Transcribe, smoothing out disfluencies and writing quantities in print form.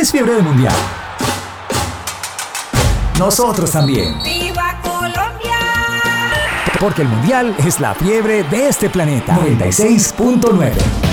¿Tienes fiebre de mundial? Nosotros también. ¡Viva Colombia! Porque el mundial es la fiebre de este planeta. 96.9